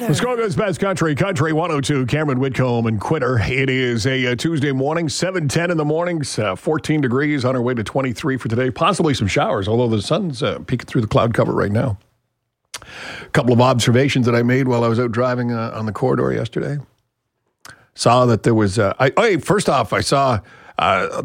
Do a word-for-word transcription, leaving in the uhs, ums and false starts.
Muskoka's Best Country, Country one oh two, Cameron Whitcomb and Quitter. It is a, a Tuesday morning, seven ten in the mornings, uh, fourteen degrees, on our way to twenty-three for today. Possibly some showers, although the sun's uh, peeking through the cloud cover right now. A couple of observations that I made while I was out driving uh, on the corridor yesterday. Saw that there was, uh, I, oh, hey, first off, I saw uh,